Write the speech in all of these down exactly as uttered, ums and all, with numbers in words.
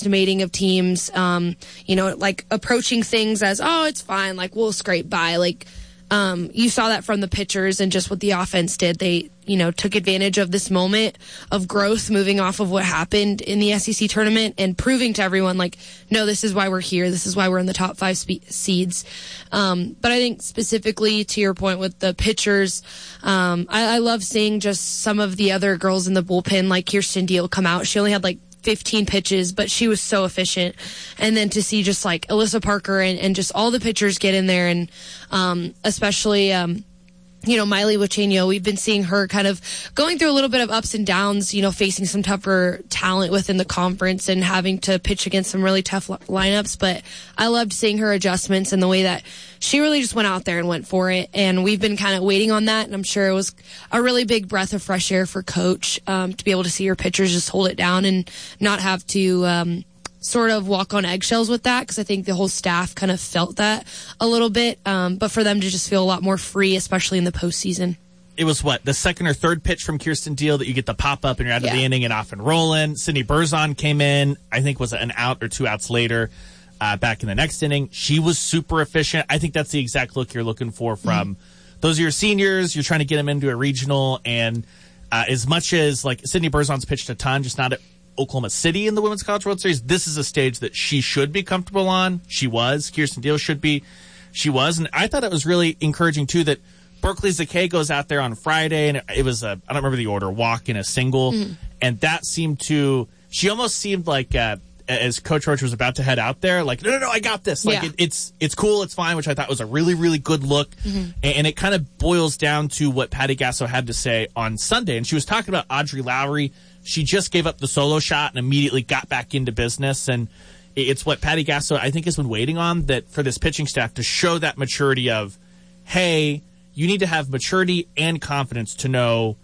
underestimating of teams, um, you know, like approaching things as, oh, it's fine, like we'll scrape by. Like, um, you saw that from the pitchers and just what the offense did. They, you know, took advantage of this moment of growth, moving off of what happened in the S E C tournament and proving to everyone, like, no, this is why we're here. This is why we're in the top five spe- seeds. Um, but I think specifically to your point with the pitchers, um, I, I love seeing just some of the other girls in the bullpen, like Kirsten Deal, come out. She only had like fifteen pitches, but she was so efficient. And then to see just like Alyssa Parker and, and just all the pitchers get in there, and um, especially, um, you know, Miley Wachenio, we've been seeing her kind of going through a little bit of ups and downs, you know, facing some tougher talent within the conference and having to pitch against some really tough li- lineups. But I loved seeing her adjustments and the way that she really just went out there and went for it. And we've been kind of waiting on that. And I'm sure it was a really big breath of fresh air for Coach um, to be able to see her pitchers just hold it down and not have to um, sort of walk on eggshells with that, because I think the whole staff kind of felt that a little bit. Um, but for them to just feel a lot more free, especially in the postseason. It was what, the second or third pitch from Kirsten Deal that you get the pop up and you're out yeah. of the inning and off and rolling. Sydney Berzon came in, I think was an out or two outs later. Uh, back in the next inning, she was super efficient. I think that's the exact look you're looking for from mm-hmm. those are your seniors. You're trying to get them into a regional, and uh, as much as like Sydney Berzon's pitched a ton, just not at Oklahoma City in the Women's College World Series. This is a stage that she should be comfortable on. She was. Kirsten Deal should be. She was, and I thought it was really encouraging too that Berkeley Zakay goes out there on Friday, and it was a I don't remember the order, walk and a single, mm-hmm. and that seemed to. She almost seemed like. Uh, as Coach Roach was about to head out there, like, no, no, no, I got this. Like, yeah. it, it's it's cool, it's fine, which I thought was a really, really good look. Mm-hmm. And, and it kind of boils down to what Patty Gasso had to say on Sunday. And she was talking about Audrey Lowry. She just gave up the solo shot and immediately got back into business. And it's what Patty Gasso, I think, has been waiting on, that for this pitching staff to show that maturity of, hey, you need to have maturity and confidence to know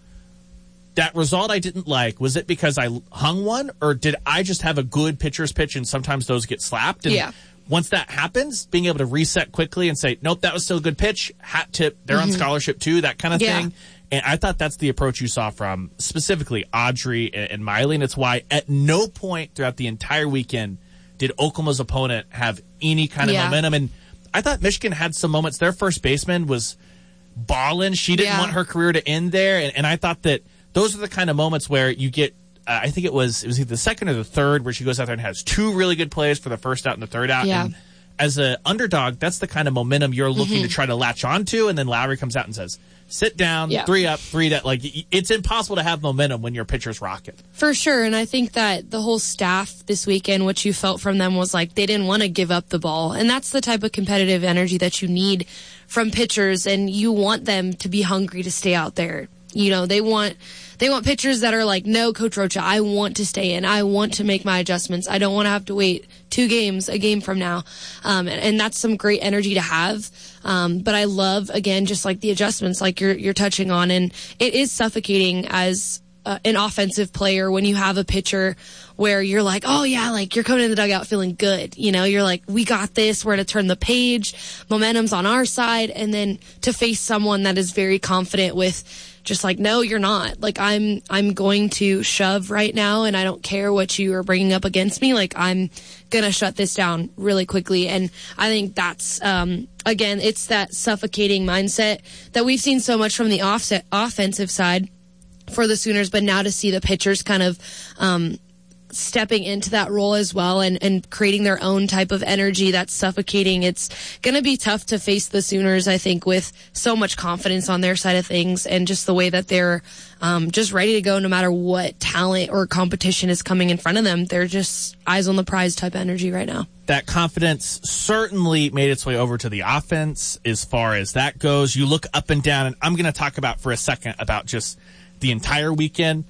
that result I didn't like, was it because I hung one, or did I just have a good pitcher's pitch and sometimes those get slapped? And yeah. once that happens, being able to reset quickly and say, nope, that was still a good pitch, hat tip, they're mm-hmm. on scholarship too, that kind of yeah. thing. And I thought that's the approach you saw from specifically Audrey and, and Miley, and it's why at no point throughout the entire weekend did Oklahoma's opponent have any kind of yeah. momentum. And I thought Michigan had some moments. Their first baseman was balling. She didn't yeah. want her career to end there, and, and I thought that those are the kind of moments where you get, uh, I think it was it was either the second or the third, where she goes out there and has two really good plays for the first out and the third out. Yeah. And as an underdog, that's the kind of momentum you're looking mm-hmm. to try to latch onto. And then Lowry comes out and says, sit down, yeah. three up, three down. Like, it's impossible to have momentum when your pitcher's rocking. For sure. And I think that the whole staff this weekend, what you felt from them was like they didn't want to give up the ball. And that's the type of competitive energy that you need from pitchers. And you want them to be hungry to stay out there. You know, they want they want pitchers that are like, no, Coach Rocha, I want to stay in. I want to make my adjustments. I don't want to have to wait two games, a game from now. Um, and, and that's some great energy to have. Um, but I love, again, just like the adjustments like you're you're touching on. And it is suffocating as uh, an offensive player when you have a pitcher where you're like, oh, yeah, like you're coming in the dugout feeling good. You know, you're like, we got this. We're going to turn the page. Momentum's on our side. And then to face someone that is very confident with just like, no, you're not. Like, I'm I'm going to shove right now, and I don't care what you are bringing up against me. Like, I'm going to shut this down really quickly. And I think that's, um, again, it's that suffocating mindset that we've seen so much from the offset offensive side for the Sooners, but now to see the pitchers kind of um, stepping into that role as well and, and creating their own type of energy that's suffocating. It's going to be tough to face the Sooners, I think, with so much confidence on their side of things and just the way that they're um, just ready to go no matter what talent or competition is coming in front of them. They're just eyes on the prize type energy right now. That confidence certainly made its way over to the offense as far as that goes. You look up and down, and I'm going to talk about for a second about just the entire weekend.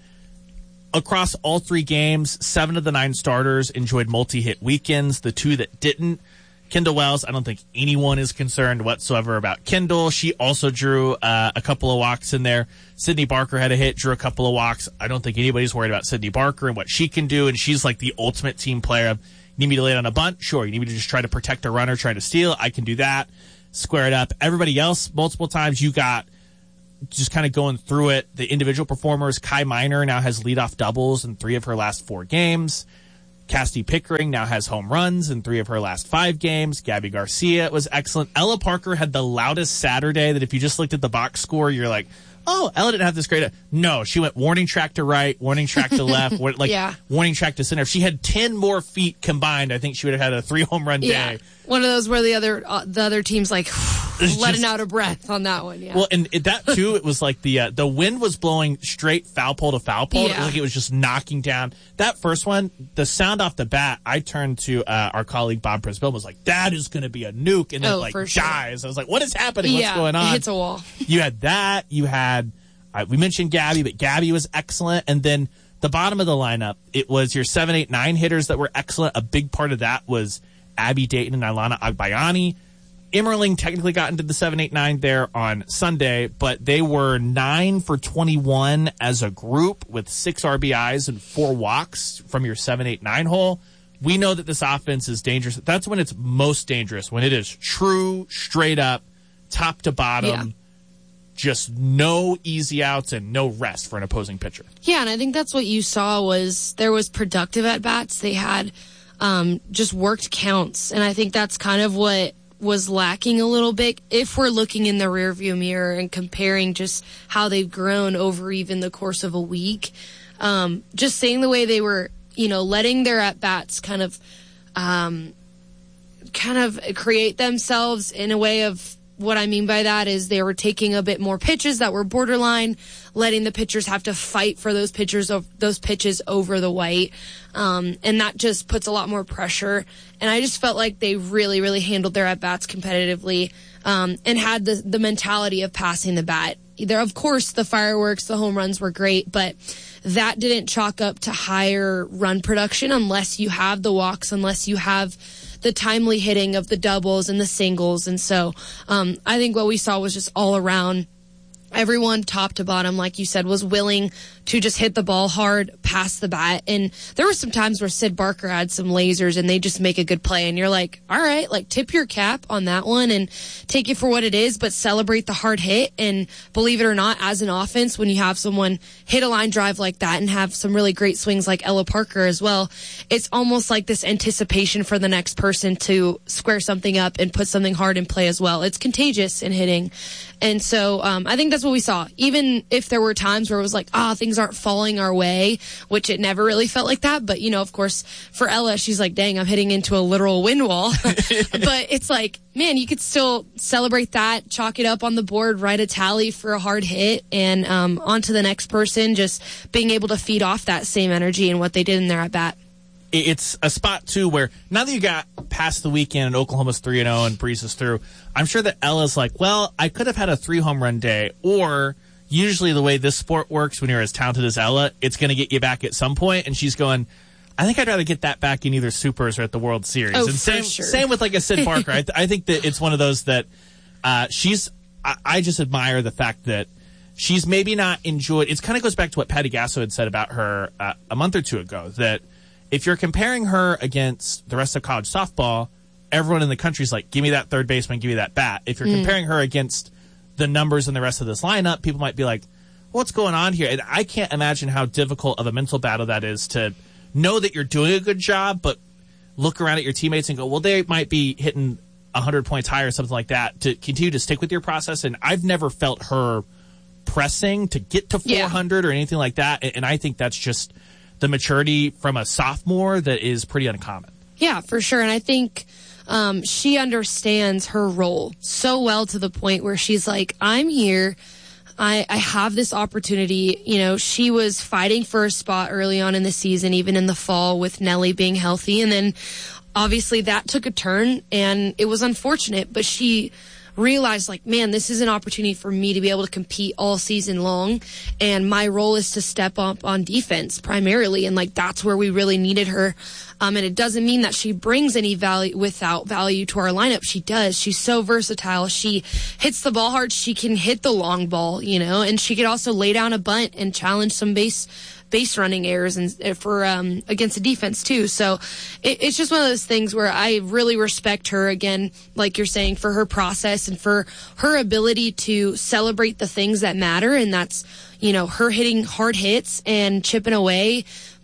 Across all three games, seven of the nine starters enjoyed multi-hit weekends. The two that didn't, Kendall Wells, I don't think anyone is concerned whatsoever about Kendall. She also drew uh, a couple of walks in there. Sydney Barker had a hit, drew a couple of walks. I don't think anybody's worried about Sydney Barker and what she can do, and she's like the ultimate team player. You need me to lay it on a bunt? Sure. You need me to just try to protect a runner, try to steal? I can do that. Square it up. Everybody else, multiple times, you got just kind of going through it, the individual performers. Kai Miner now has leadoff doubles in three of her last four games. Cassidy Pickering now has home runs in three of her last five games. Gabby Garcia was excellent. Ella Parker had the loudest Saturday that if you just looked at the box score, you're like, oh, Ella didn't have this great. No, she went warning track to right, warning track to left, like yeah. warning track to center. If she had ten more feet combined, I think she would have had a three home run yeah. day. One of those where the other uh, the other team's like letting just, out a breath on that one. Yeah. Well, and it, that too, it was like the uh, the wind was blowing straight foul pole to foul pole. Yeah. It was like it was just knocking down. That first one, the sound off the bat, I turned to uh, our colleague Bob Presbill and was like, "That is going to be a nuke," and then oh, like for sure. dies. I was like, "What is happening? Yeah, What's going on?" It hits a wall. You had that. You had. Uh, we mentioned Gabby, but Gabby was excellent. And then the bottom of the lineup, it was your seven, eight, nine hitters that were excellent. A big part of that was Abby Dayton and Ilana Agbayani. Immerling technically got into the seven, eight, nine there on Sunday, but they were nine for twenty-one as a group with six R B Is and four walks from your seven, eight, nine hole. We know that this offense is dangerous. That's when it's most dangerous, when it is true, straight up, top to bottom. Yeah. Just no easy outs and no rest for an opposing pitcher. Yeah, and I think that's what you saw was there was productive at-bats. They had um, just worked counts, and I think that's kind of what was lacking a little bit if we're looking in the rearview mirror and comparing just how they've grown over even the course of a week. Um, just seeing the way they were, you know, letting their at-bats kind of, um, kind of create themselves in a way of, what I mean by that is they were taking a bit more pitches that were borderline, letting the pitchers have to fight for those pitchers of those pitches over the white, um, and that just puts a lot more pressure. And I just felt like they really, really handled their at bats competitively, um, and had the the mentality of passing the bat. There, of course, the fireworks, the home runs were great, but that didn't chalk up to higher run production unless you have the walks, unless you have the timely hitting of the doubles and the singles. And so um, I think what we saw was just all around, everyone top to bottom, like you said, was willing to just hit the ball hard, pass the bat. And there were some times where Sid Barker had some lasers and they just make a good play. And you're like, all right, like tip your cap on that one and take it for what it is, but celebrate the hard hit. And believe it or not, as an offense, when you have someone hit a line drive like that and have some really great swings like Ella Parker as well, it's almost like this anticipation for the next person to square something up and put something hard in play as well. It's contagious in hitting. And so um, I think that's what we saw. Even if there were times where it was like, ah, oh, things aren't falling our way, which it never really felt like that. But, you know, of course, for Ella, she's like, dang, I'm hitting into a literal wind wall. But it's like, man, you could still celebrate that, chalk it up on the board, write a tally for a hard hit, and um, on to the next person, just being able to feed off that same energy and what they did in their at-bat. It's a spot, too, where now that you got past the weekend and Oklahoma's three and oh and breezes through, I'm sure that Ella's like, well, I could have had a three-home run day, or usually the way this sport works when you're as talented as Ella, it's going to get you back at some point, and she's going, I think I'd rather get that back in either Supers or at the World Series. Oh, and same, for sure. Same with like a Sid Barker. I, th- I think that it's one of those that uh, she's, I, I just admire the fact that she's maybe not enjoyed, it kind of goes back to what Patty Gasso had said about her uh, a month or two ago, that if you're comparing her against the rest of college softball, everyone in the country is like, give me that third baseman, give me that bat. If you're mm. comparing her against the numbers in the rest of this lineup, people might be like, what's going on here? And I can't imagine how difficult of a mental battle that is to know that you're doing a good job, but look around at your teammates and go, well, they might be hitting one hundred points higher or something like that, to continue to stick with your process. And I've never felt her pressing to get to four hundred yeah. or anything like that. And I think that's just the maturity from a sophomore that is pretty uncommon. Yeah, for sure. And I think um, she understands her role so well to the point where she's like, I'm here. I, I have this opportunity. You know, she was fighting for a spot early on in the season, even in the fall with Nelly being healthy. And then obviously that took a turn and it was unfortunate, but she realized like, man, this is an opportunity for me to be able to compete all season long. And my role is to step up on defense primarily. And like, that's where we really needed her. Um, and it doesn't mean that she brings any value without value to our lineup. She does. She's so versatile. She hits the ball hard. She can hit the long ball, you know, and she could also lay down a bunt and challenge some base base running errors and for um, against the defense too. So it, it's just one of those things where I really respect her, again, like you're saying, for her process and for her ability to celebrate the things that matter. And that's, you know, her hitting hard hits and chipping away,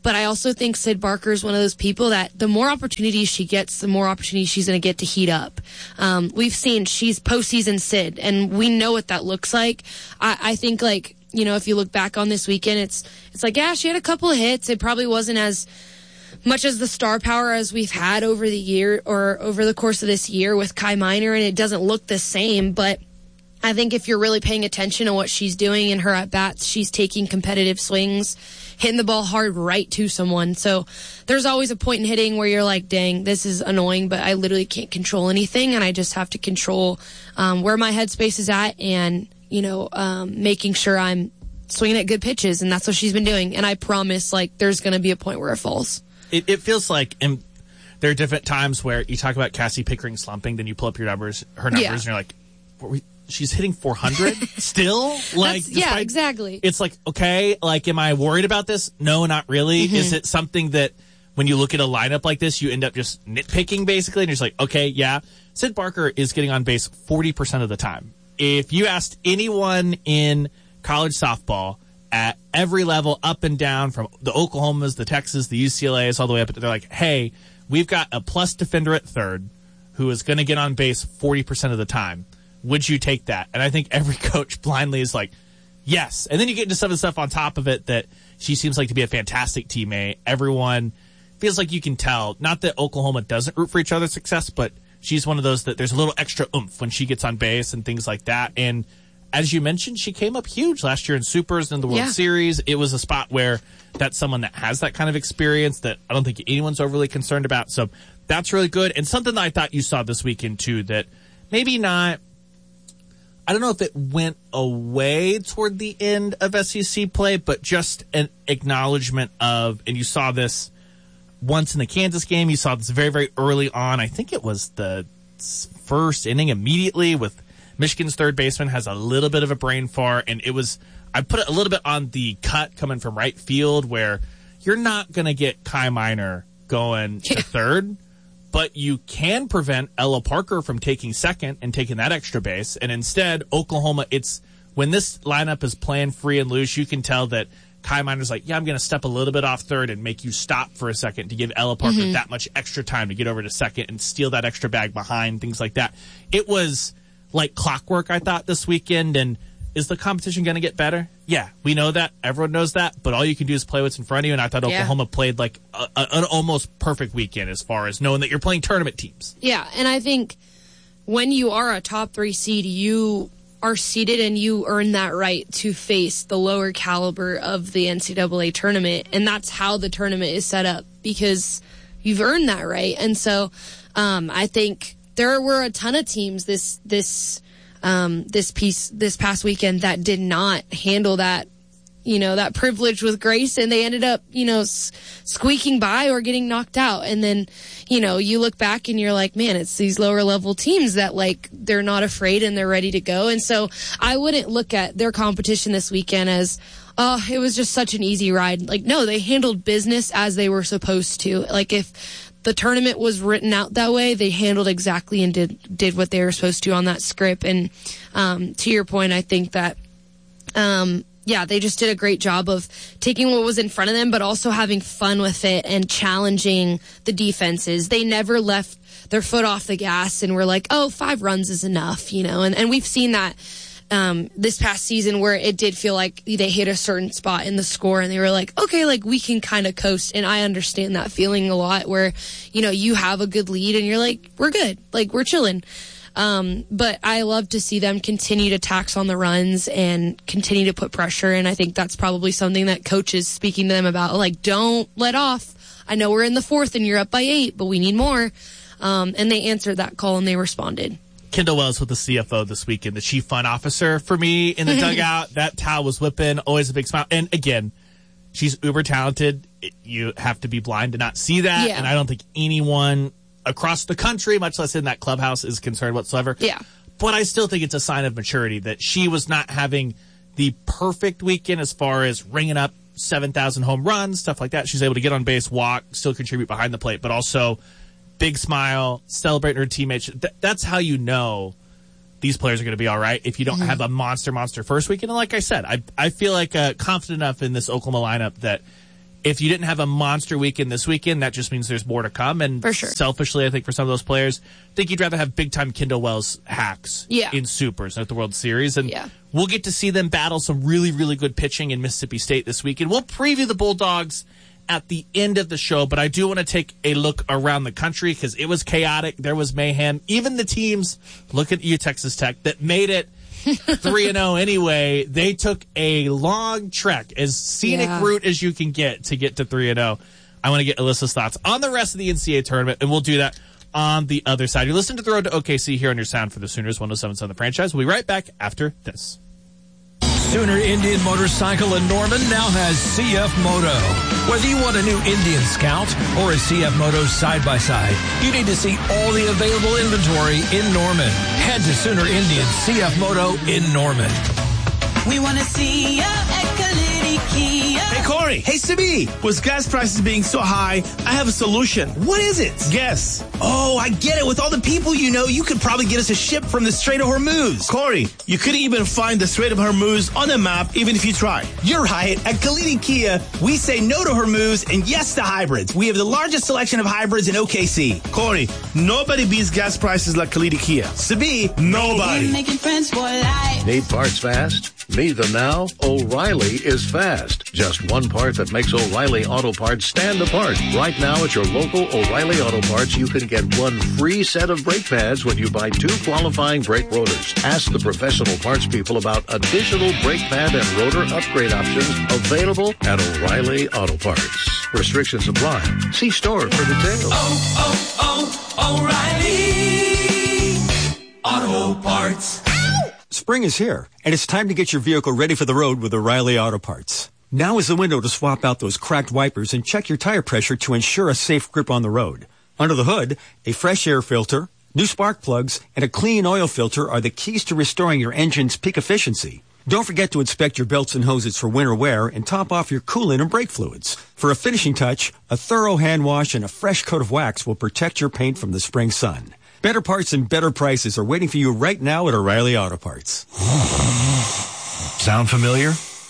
But I also think Sid Barker is one of those people that the more opportunities she gets, the more opportunities she's going to get to heat up. Um, we've seen she's postseason Sid, and we know what that looks like. I, I think, like, you know, if you look back on this weekend, it's it's like, yeah, she had a couple of hits. It probably wasn't as much as the star power as we've had over the year or over the course of this year with Kai Minor, and it doesn't look the same. But I think if you're really paying attention to what she's doing in her at-bats, she's taking competitive swings, hitting the ball hard right to someone. So there's always a point in hitting where you're like, dang, this is annoying, but I literally can't control anything, and I just have to control um, where my headspace is at and, you know, um, making sure I'm swinging at good pitches, and that's what she's been doing. And I promise, like, there's going to be a point where it falls. It, it feels like in, there are different times where you talk about Cassie Pickering slumping, then you pull up your numbers, her numbers, Yeah. and you're like, were we, she's hitting four hundred still? Like, That's, yeah, despite- exactly. It's like, okay, like, am I worried about this? No, not really. Mm-hmm. Is it something that when you look at a lineup like this, you end up just nitpicking, basically, and you're just like, okay, yeah. Sid Barker is getting on base forty percent of the time. If you asked anyone in college softball at every level, up and down, from the Oklahomas, the Texas, the U C L As, all the way up, they're like, hey, we've got a plus defender at third who is going to get on base forty percent of the time. Would you take that? And I think every coach blindly is like, yes. And then you get into some of the stuff on top of it that she seems like to be a fantastic teammate. Everyone feels like you can tell, not that Oklahoma doesn't root for each other's success, but she's one of those that there's a little extra oomph when she gets on base and things like that. And as you mentioned, she came up huge last year in Supers and the World Yeah. Series. It was a spot where that's someone that has that kind of experience that I don't think anyone's overly concerned about. So that's really good. And something that I thought you saw this weekend, too, that maybe not, I don't know if it went away toward the end of S E C play, but just an acknowledgement of, and you saw this once in the Kansas game, you saw this very, very early on. I think it was the first inning immediately with Michigan's third baseman has a little bit of a brain fart, and it was, I put it a little bit on the cut coming from right field where you're not going to get Kai Minor going to third, but you can prevent Ella Parker from taking second and taking that extra base. And instead, Oklahoma, it's when this lineup is playing free and loose, you can tell that Kai Minor's like, yeah, I'm going to step a little bit off third and make you stop for a second to give Ella Parker Mm-hmm. that much extra time to get over to second and steal that extra bag behind, things like that. It was like clockwork, I thought, this weekend. And is the competition going to get better? Yeah, we know that. Everyone knows that. But all you can do is play what's in front of you. And I thought Yeah. Oklahoma played like a, a, an almost perfect weekend as far as knowing that you're playing tournament teams. Yeah, and I think when you are a top three seed, you are seeded and you earn that right to face the lower caliber of the N C double A tournament. And that's how the tournament is set up because you've earned that right. And so um, I think there were a ton of teams this this um, this piece this past weekend that did not handle that, you know, that privilege with grace, and they ended up, you know, s- squeaking by or getting knocked out. And then, you know, you look back and you're like, man, it's these lower level teams that, like, they're not afraid and they're ready to go. And so I wouldn't look at their competition this weekend as, oh, it was just such an easy ride. Like, no, they handled business as they were supposed to. Like, if the tournament was written out that way, they handled exactly and did did what they were supposed to on that script. And um, to your point, I think that, um, yeah, they just did a great job of taking what was in front of them, but also having fun with it and challenging the defenses. They never left their foot off the gas and were like, oh, five runs is enough, you know. And, and we've seen that um, this past season where it did feel like they hit a certain spot in the score and they were like, okay, like we can kind of coast. And I understand that feeling a lot where, you know, you have a good lead and you're like, we're good, like we're chilling. Um, but I love to see them continue to tax on the runs and continue to put pressure. And I think that's probably something that coaches speaking to them about, like, don't let off. I know we're in the fourth and you're up by eight, but we need more. Um, and they answered that call and they responded. Kendall Wells with the C F O this weekend, the chief fun officer for me in the dugout. That towel was whipping, always a big smile. And again, she's uber talented. It, you have to be blind to not see that. Yeah. And I don't think anyone across the country, much less in that clubhouse, is concerned whatsoever. Yeah. But I still think it's a sign of maturity that she was not having the perfect weekend as far as ringing up seven thousand home runs, stuff like that. She's able to get on base, walk, still contribute behind the plate, but also big smile, celebrating her teammates. Th- that's how you know these players are going to be all right if you don't Mm-hmm. have a monster, monster first weekend. And like I said, I I feel like uh, confident enough in this Oklahoma lineup that if you didn't have a monster weekend this weekend, that just means there's more to come. And for sure. selfishly, I think for some of those players, I think you'd rather have big-time Kendall Wells hacks yeah. in Supers at the World Series. And yeah. we'll get to see them battle some really, really good pitching in Mississippi State this weekend. We'll preview the Bulldogs at the end of the show, but I do want to take a look around the country because it was chaotic. There was mayhem. Even the teams, look at you, Texas Tech, that made it three and oh anyway, they took a long trek, as scenic yeah. route as you can get to get to three and oh. I want to get Alyssa's thoughts on the rest of the N C double A tournament, and we'll do that on the other side. You're listening to The Road to O K C here on your sound for the Sooners, one oh seven point seven The Franchise. We'll be right back after this. Sooner Indian Motorcycle in Norman now has C F Moto. Whether you want a new Indian Scout or a C F Moto side-by-side, you need to see all the available inventory in Norman. Head to Sooner Indian C F Moto in Norman. We want to see ya at Kalidi Kia. Hey, Corey. Hey, Sibi. With gas prices being so high, I have a solution. What is it? Guess. Oh, I get it. With all the people you know, you could probably get us a ship from the Strait of Hormuz. Corey, you couldn't even find the Strait of Hormuz on the map, even if you tried. You're right. At Kalidi Kia, we say no to Hormuz and yes to hybrids. We have the largest selection of hybrids in O K C. Corey, nobody beats gas prices like Kalidi Kia. Sibi, nobody. We're making friends for life. Need parts fast? Need them now? O'Reilly is fast. Just one part that makes O'Reilly Auto Parts stand apart. Right now at your local O'Reilly Auto Parts, you can get one free set of brake pads when you buy two qualifying brake rotors. Ask the professional parts people about additional brake pad and rotor upgrade options available at O'Reilly Auto Parts. Restrictions apply. See store for details. Oh, oh, oh, O'Reilly Auto Parts. Spring is here, and it's time to get your vehicle ready for the road with O'Reilly Auto Parts. Now is the window to swap out those cracked wipers and check your tire pressure to ensure a safe grip on the road. Under the hood, a fresh air filter, new spark plugs, and a clean oil filter are the keys to restoring your engine's peak efficiency. Don't forget to inspect your belts and hoses for winter wear and top off your coolant and brake fluids. For a finishing touch, a thorough hand wash and a fresh coat of wax will protect your paint from the spring sun. Better parts and better prices are waiting for you right now at O'Reilly Auto Parts. Sound familiar?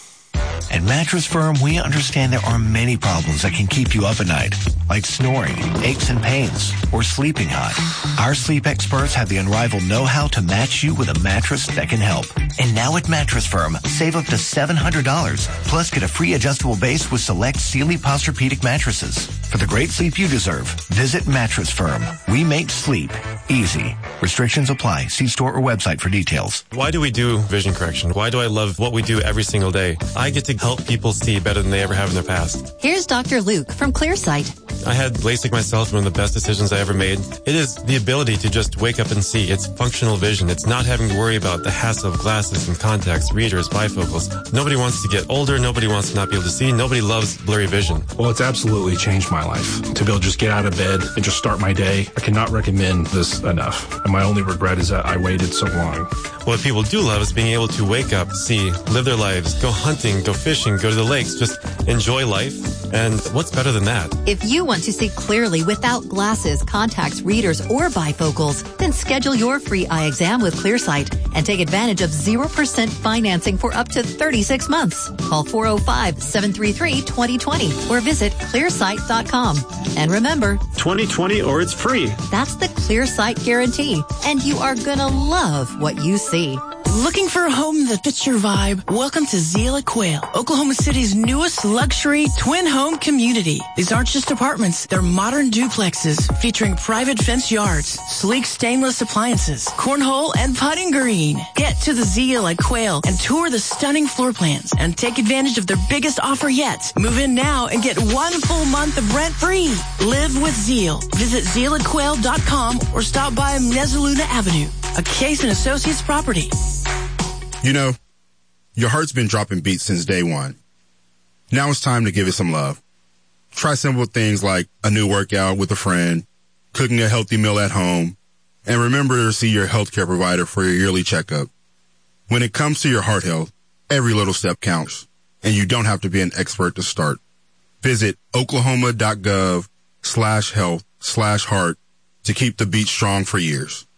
At Mattress Firm, we understand there are many problems that can keep you up at night, like snoring, aches and pains, or sleeping hot. Our sleep experts have the unrivaled know-how to match you with a mattress that can help. And now at Mattress Firm, save up to seven hundred dollars, plus get a free adjustable base with select Sealy Posturepedic mattresses. For the great sleep you deserve, visit Mattress Firm. We make sleep easy. Restrictions apply. See store or website for details. Why do we do vision correction? Why do I love what we do every single day? I get to help people see better than they ever have in their past. Here's Doctor Luke from ClearSight. I had LASIK myself, one of the best decisions I ever made. It is the ability to just wake up and see. It's functional vision. It's not having to worry about the hassle of glasses and contacts, readers, bifocals. Nobody wants to get older. Nobody wants to not be able to see. Nobody loves blurry vision. Well, it's absolutely changed my life. To be able to just get out of bed and just start my day, I cannot recommend this enough. And my only regret is that I waited so long. What people do love is being able to wake up, see, live their lives, go hunting, go fishing, go to the lakes, just enjoy life. And what's better than that? If you want to see clearly without glasses, contacts, readers, or bifocals, then schedule your free eye exam with ClearSight and take advantage of zero percent financing for up to thirty-six months. Call four oh five, seven three three, two oh two oh or visit clearsight dot com. And remember, twenty twenty or it's free. That's the ClearSight guarantee. And you are gonna love what you see. Looking for a home that fits your vibe? Welcome to Zeal at Quail, Oklahoma City's newest luxury twin home community. These aren't just apartments, they're modern duplexes featuring private fenced yards, sleek stainless appliances, cornhole, and putting green. Get to the Zeal at Quail and tour the stunning floor plans and take advantage of their biggest offer yet. Move in now and get one full month of rent free. Live with Zeal. Visit zeal at quail dot com or stop by Mezzaluna Avenue, a Case and Associates property. You know, your heart's been dropping beats since day one. Now it's time to give it some love. Try simple things like a new workout with a friend, cooking a healthy meal at home, and remember to see your healthcare provider for your yearly checkup. When it comes to your heart health, every little step counts, and you don't have to be an expert to start. Visit oklahoma dot gov slash health slash heart to keep the beat strong for years.